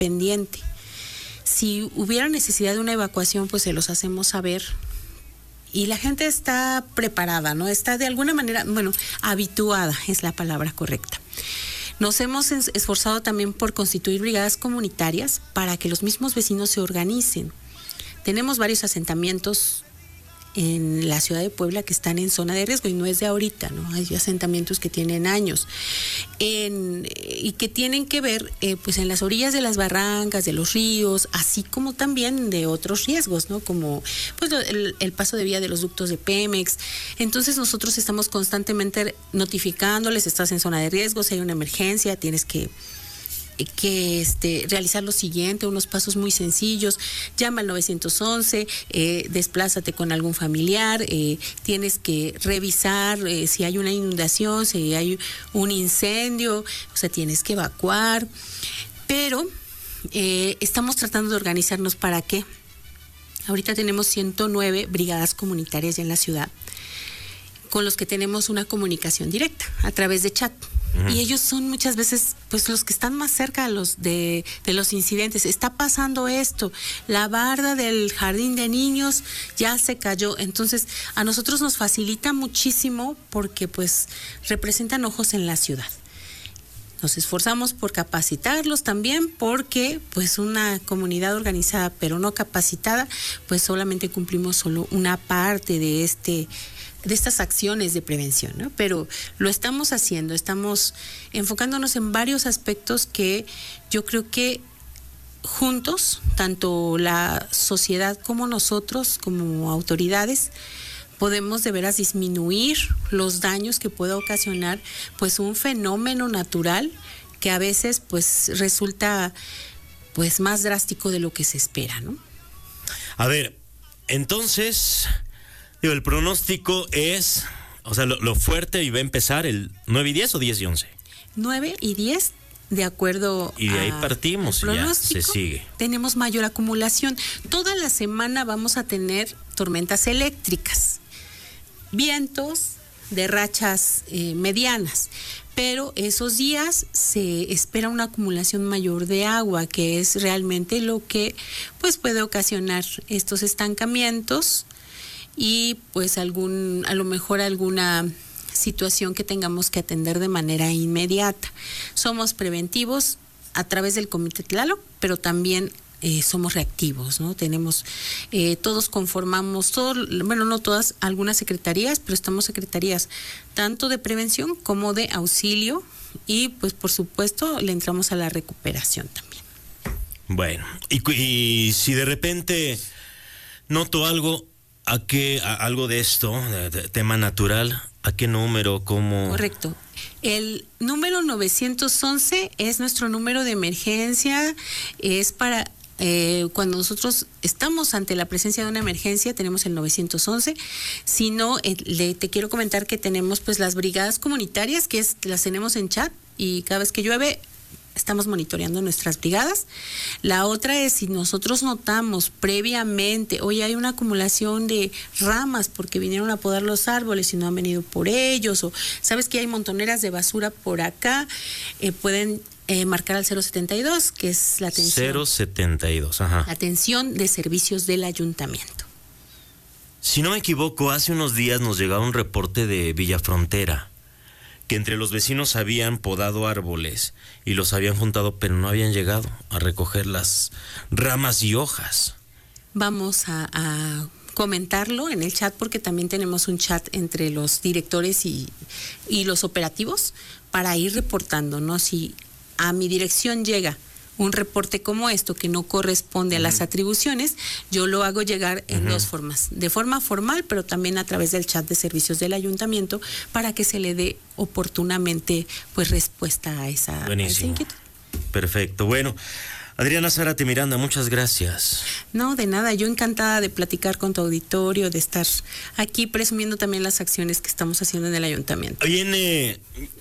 pendiente. Si hubiera necesidad de una evacuación, pues se los hacemos saber. Y la gente está preparada, ¿no? Está de alguna manera, habituada es la palabra correcta. Nos hemos esforzado también por constituir brigadas comunitarias para que los mismos vecinos se organicen. Tenemos varios asentamientos en la ciudad de Puebla que están en zona de riesgo y no es de ahorita, ¿no? Hay asentamientos que tienen años y que tienen que ver pues en las orillas de las barrancas, de los ríos, así como también de otros riesgos, ¿no? Como pues el paso de vía de los ductos de Pemex. Entonces nosotros estamos constantemente notificándoles: estás en zona de riesgo, si hay una emergencia, tienes que realizar lo siguiente, unos pasos muy sencillos: llama al 911, desplázate con algún familiar, tienes que revisar si hay una inundación, si hay un incendio, o sea, tienes que evacuar. Pero estamos tratando de organizarnos para qué. Ahorita tenemos 109 brigadas comunitarias ya en la ciudad, con los que tenemos una comunicación directa a través de chat. Y ellos son muchas veces pues los que están más cerca de los incidentes. Está pasando esto, la barda del jardín de niños ya se cayó. Entonces a nosotros nos facilita muchísimo porque pues representan ojos en la ciudad. Nos esforzamos por capacitarlos también, porque pues una comunidad organizada pero no capacitada, pues solamente cumplimos solo una parte de estas acciones de prevención, ¿no? Pero lo estamos haciendo, estamos enfocándonos en varios aspectos que yo creo que juntos, tanto la sociedad como nosotros, como autoridades, podemos de veras disminuir los daños que pueda ocasionar pues un fenómeno natural que a veces pues resulta pues más drástico de lo que se espera, ¿no? A ver, entonces, el pronóstico es, o sea, lo fuerte, y va a empezar el 9 y 10 o 10 y 11. 9 y 10, de acuerdo. Y de ahí partimos y ya se sigue. Tenemos mayor acumulación. Toda la semana vamos a tener tormentas eléctricas, vientos de rachas medianas, pero esos días se espera una acumulación mayor de agua, que es realmente lo que pues puede ocasionar estos estancamientos y pues a lo mejor alguna situación que tengamos que atender de manera inmediata. Somos preventivos a través del Comité Tlaloc, pero también somos reactivos, ¿no? Tenemos, todos conformamos, no todas, algunas secretarías, pero estamos secretarías tanto de prevención como de auxilio, y pues por supuesto le entramos a la recuperación también. Bueno, y si de repente noto algo, algo de esto, de tema natural, ¿a qué número? ¿Cómo? Correcto. El número 911 es nuestro número de emergencia, es para cuando nosotros estamos ante la presencia de una emergencia, tenemos el 911. Si no, te quiero comentar que tenemos pues las brigadas comunitarias, las tenemos en chat, y cada vez que llueve estamos monitoreando nuestras brigadas. La otra es, si nosotros notamos previamente, hoy hay una acumulación de ramas porque vinieron a podar los árboles y no han venido por ellos, o sabes que hay montoneras de basura por acá, pueden marcar al 072, que es la atención. 072, ajá. La atención de servicios del ayuntamiento. Si no me equivoco, hace unos días nos llegaba un reporte de Villafrontera, que entre los vecinos habían podado árboles y los habían juntado, pero no habían llegado a recoger las ramas y hojas. Vamos a comentarlo en el chat, porque también tenemos un chat entre los directores y los operativos para ir reportando, ¿no? Si a mi dirección llega un reporte como esto que no corresponde a las atribuciones, yo lo hago llegar en dos formas: de forma formal, pero también a través del chat de servicios del ayuntamiento, para que se le dé oportunamente pues respuesta a esa inquietud. Perfecto. Bueno, Adriana Zárate Miranda, muchas gracias. No, de nada, yo encantada de platicar con tu auditorio, de estar aquí presumiendo también las acciones que estamos haciendo en el ayuntamiento. Viene